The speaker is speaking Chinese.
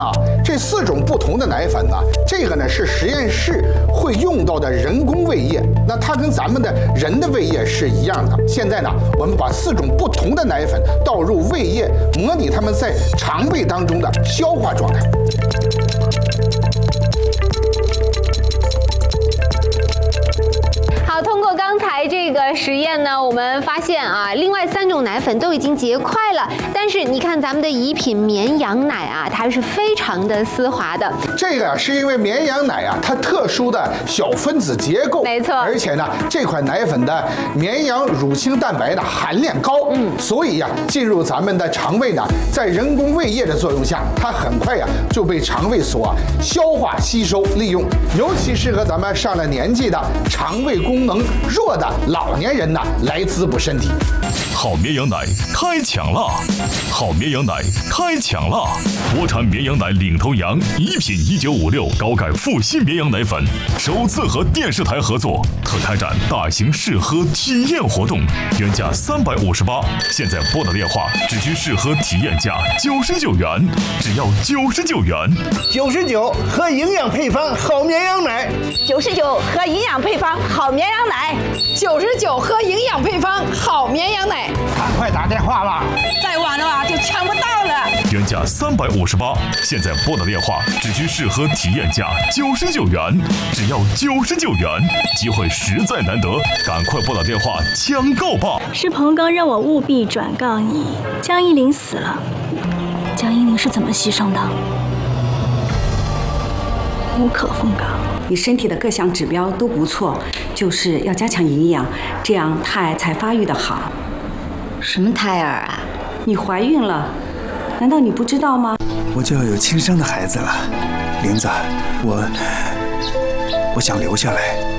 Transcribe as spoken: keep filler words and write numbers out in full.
啊，这四种不同的奶粉呢，这个呢是实验室会用到的人工胃液，那它跟咱们的人的胃液是一样的。现在呢，我们把四种不同的奶粉倒入胃液，模拟它们在肠胃当中的消化状态。 好，通过刚才这个实验呢，我们发现啊，另外三种奶粉都已经结块了，但是你看咱们的乙品绵羊奶啊，它是非常的丝滑的。 这个是因为绵羊奶啊，它特殊的小分子结构， 没错， 而且呢，这款奶粉的绵羊乳清蛋白的含量高，嗯，所以呀、啊，进入咱们的肠胃呢，在人工胃液的作用下，它很快呀、啊、就被肠胃所消化吸收利用，尤其适合咱们上了年纪的肠胃功能弱的老年人呢来滋补身体。 好绵羊奶开抢啦！好绵羊奶开抢啦！国产绵羊奶领头羊乙品一九五六高钙复吸绵羊奶粉首次和电视台合作，特开展大型试喝体验活动，原价三百五十八，现在拨打电话只需试喝体验价九十九元，只要九十九元。 九十九喝营养配方好绵羊奶， 九十九喝营养配方好绵羊奶， 九十九喝营养配方好绵羊奶。 赶快打电话吧， 再晚的话就抢不到了。 原价三百五十八，现在拨打电话只需试喝体验价九十九元，只要九十九元，机会实在难得，赶快拨打电话抢购吧！ 是彭刚让我务必转告你，江一林死了。江一林是怎么牺牲的？无可奉告。 你身体的各项指标都不错，就是要加强营养，这样胎儿才发育得好。 什么胎儿啊？ 你怀孕了，难道你不知道吗？ 我就要有亲生的孩子了，玲子，我我想留下来。